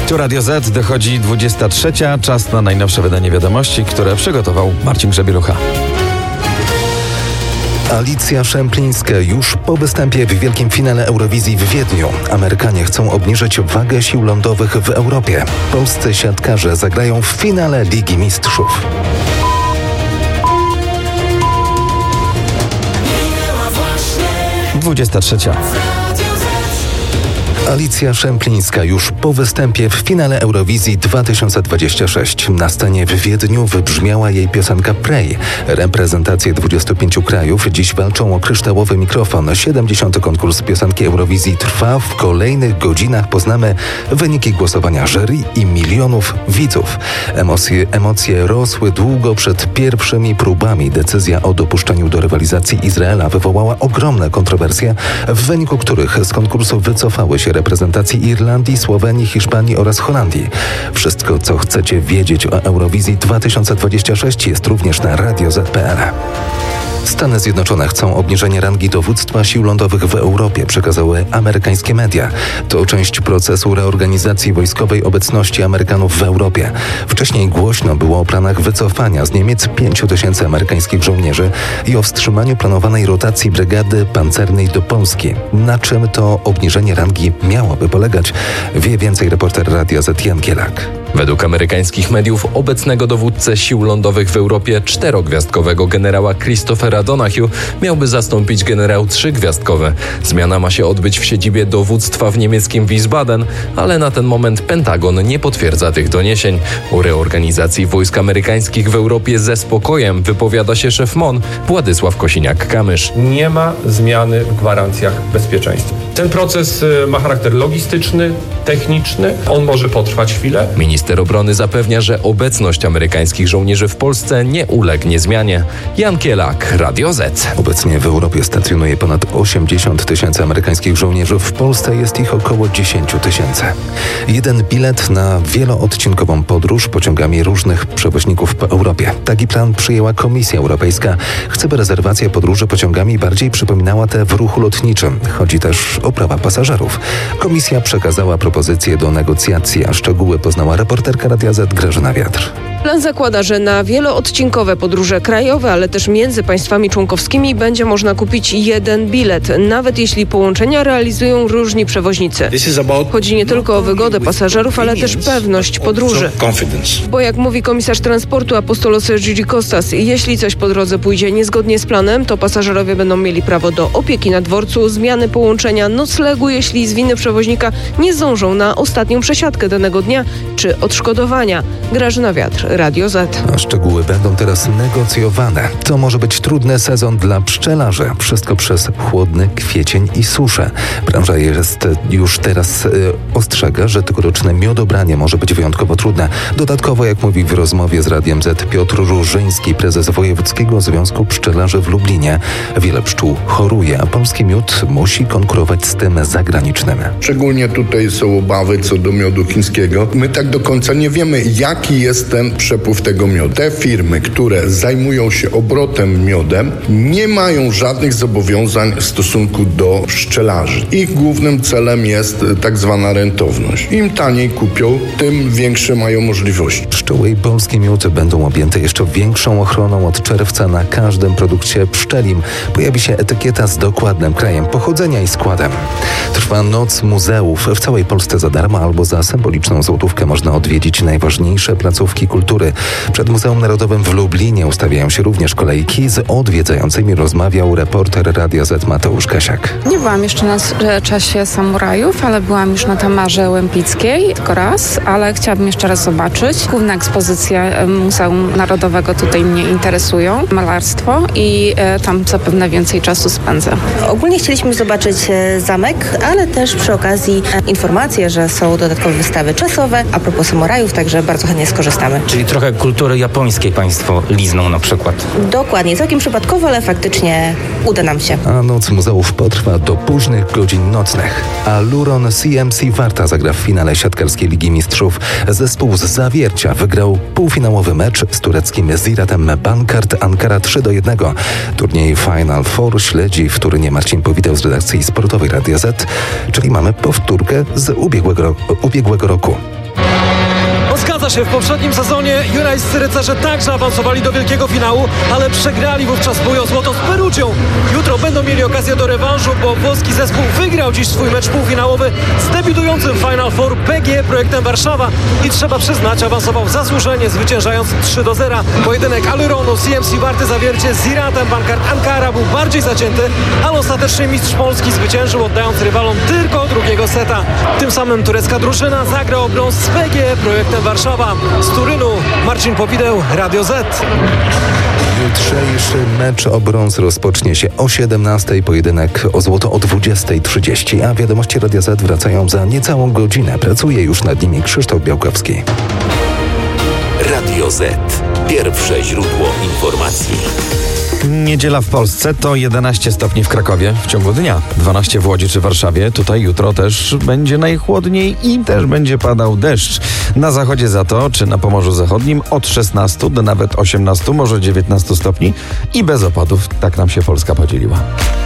Tu Radio Z, dochodzi 23. Czas na najnowsze wydanie wiadomości, które przygotował Marcin Grzebielucha. Alicja Szemplińska już po występie w wielkim finale Eurowizji w Wiedniu. Amerykanie chcą obniżyć wagę sił lądowych w Europie. Polscy siatkarze zagrają w finale Ligi Mistrzów. Dwudziesta trzecia. Alicja Szemplińska już po występie w finale Eurowizji 2026. Na scenie w Wiedniu wybrzmiała jej piosenka Pray. Reprezentacje 25 krajów dziś walczą o kryształowy mikrofon. 70. konkurs piosenki Eurowizji trwa. W kolejnych godzinach poznamy wyniki głosowania jury i milionów widzów. Emocje rosły długo przed pierwszymi próbami. Decyzja o dopuszczeniu do rywalizacji Izraela wywołała ogromne kontrowersje, w wyniku których z konkursu wycofały się reprezentacji Irlandii, Słowenii, Hiszpanii oraz Holandii. Wszystko, co chcecie wiedzieć o Eurowizji 2026 jest również na radioz.pl. Stany Zjednoczone chcą obniżenia rangi dowództwa sił lądowych w Europie, przekazały amerykańskie media. To część procesu reorganizacji wojskowej obecności Amerykanów w Europie. Wcześniej głośno było o planach wycofania z Niemiec 5,000 amerykańskich żołnierzy i o wstrzymaniu planowanej rotacji brygady pancernej do Polski. Na czym to obniżenie rangi miałoby polegać? Wie więcej reporter Radia Z Jan Kielak. Według amerykańskich mediów obecnego dowódcę sił lądowych w Europie 4-gwiazdkowego generała Christophera Donahue miałby zastąpić generał 3-gwiazdkowy. Zmiana ma się odbyć w siedzibie dowództwa w niemieckim Wiesbaden, ale na ten moment Pentagon nie potwierdza tych doniesień. O reorganizacji wojsk amerykańskich w Europie ze spokojem wypowiada się szef MON Władysław Kosiniak-Kamysz. Nie ma zmiany w gwarancjach bezpieczeństwa. Ten proces ma charakter logistyczny, techniczny. On może potrwać chwilę. Minister obrony zapewnia, że obecność amerykańskich żołnierzy w Polsce nie ulegnie zmianie. Jan Kielak, Radio Z. Obecnie w Europie stacjonuje ponad 80 000 amerykańskich żołnierzy. W Polsce jest ich około 10 000. Jeden bilet na wieloodcinkową podróż pociągami różnych przewoźników po Europie. Taki plan przyjęła Komisja Europejska. Chce, by rezerwacja podróży pociągami bardziej przypominała te w ruchu lotniczym. Chodzi też o prawa pasażerów. Komisja przekazała propozycje do negocjacji, a szczegóły poznała reporterka Radia Z Grażyna Wiatr. Plan zakłada, że na wieloodcinkowe podróże krajowe, ale też między państwami członkowskimi będzie można kupić jeden bilet, nawet jeśli połączenia realizują różni przewoźnicy. Chodzi nie tylko o wygodę pasażerów, ale też pewność podróży. Bo jak mówi komisarz transportu Apostolos Gigi Kostas, jeśli coś po drodze pójdzie niezgodnie z planem, to pasażerowie będą mieli prawo do opieki na dworcu, zmiany połączenia, noclegu, jeśli z winy przewoźnika nie zdążą na ostatnią przesiadkę danego dnia, czy odszkodowania. Grażyna Wiatr, Radio Z. A szczegóły będą teraz negocjowane. To może być trudny sezon dla pszczelarzy. Wszystko przez chłodny kwiecień i suszę. Branża już teraz ostrzega, że tegoroczne miodobranie może być wyjątkowo trudne. Dodatkowo, jak mówi w rozmowie z Radiem Z Piotr Różyński, prezes Wojewódzkiego Związku Pszczelarzy w Lublinie, wiele pszczół choruje, a polski miód musi konkurować z tym zagranicznym. Szczególnie tutaj są obawy co do miodu chińskiego. My tak do końca nie wiemy, jaki jest ten przepływ tego miodu. Te firmy, które zajmują się obrotem miodem, nie mają żadnych zobowiązań w stosunku do pszczelarzy. Ich głównym celem jest tak zwana rentowność. Im taniej kupią, tym większe mają możliwości. Pszczoły i polski miód będą objęte jeszcze większą ochroną. Od czerwca na każdym produkcie pszczelim pojawi się etykieta z dokładnym krajem pochodzenia i składem. Trwa Noc Muzeów. W całej Polsce za darmo albo za symboliczną złotówkę można odwiedzić najważniejsze placówki kultury. Przed Muzeum Narodowym w Lublinie ustawiają się również kolejki. Z odwiedzającymi rozmawiał reporter Radia Z Mateusz Kasiak. Nie byłam jeszcze na czasie samurajów, ale byłam już na Tamarze Łępickiej tylko raz, ale chciałabym jeszcze raz zobaczyć. Główne ekspozycje Muzeum Narodowego tutaj mnie interesują, malarstwo i tam zapewne więcej czasu spędzę. Ogólnie chcieliśmy zobaczyć zamek, ale też przy okazji informacje, że są dodatkowe wystawy czasowe a propos samurajów, także bardzo chętnie skorzystamy. Czyli trochę kultury japońskiej państwo lizną na przykład. Dokładnie, całkiem przypadkowo, ale faktycznie uda nam się. A Noc Muzeów potrwa do późnych godzin nocnych. A Luron CMC Warta zagra w finale siatkarskiej Ligi Mistrzów. Zespół z Zawiercia wygrał półfinałowy mecz z tureckim Ziratem Bankart Ankara 3-1. Turniej Final Four śledzi w Turynie Marcin Powitał z redakcji sportowej Radia Z, czyli mamy powtórkę z ubiegłego roku. Zgadza się, w poprzednim sezonie jurajscy rycerze także awansowali do wielkiego finału, ale przegrali wówczas bój o złoto z Perugią. Jutro będą mieli okazję do rewanżu, bo włoski zespół wygrał dziś swój mecz półfinałowy z debiutującym Final Four PGE Projektem Warszawa i trzeba przyznać, awansował zasłużenie, zwyciężając 3-0. Pojedynek Alyronu CMC Warty Zawiercie z Iratem Bankart Ankara był bardziej zacięty, ale ostatecznie mistrz Polski zwyciężył, oddając rywalom tylko drugiego seta. Tym samym turecka drużyna zagra o brąz z PGE Projektem Warszawa. Z Turynu Marcin Powideł, Radio Z. Jutrzejszy mecz o brąz rozpocznie się o 17:00, pojedynek o złoto o 20:30, a wiadomości Radia Z wracają za niecałą godzinę. Pracuje już nad nimi Krzysztof Białkowski. Radio Z. Pierwsze źródło informacji. Niedziela w Polsce to 11 stopni w Krakowie w ciągu dnia, 12 w Łodzi czy Warszawie. Tutaj jutro też będzie najchłodniej i też będzie padał deszcz. Na zachodzie za to, czy na Pomorzu Zachodnim od 16 do nawet 18, może 19 stopni i bez opadów. Tak nam się Polska podzieliła.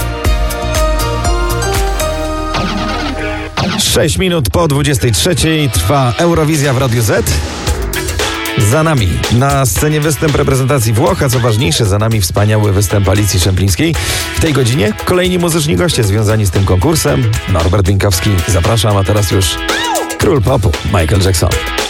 6 minut po 23 trwa Eurowizja w Radiu Z. Za nami na scenie występ reprezentacji Włoch, a co ważniejsze, za nami wspaniały występ Alicji Szemplińskiej. W tej godzinie kolejni muzyczni goście związani z tym konkursem. Norbert Winkowski, zapraszam, a teraz już król popu Michael Jackson.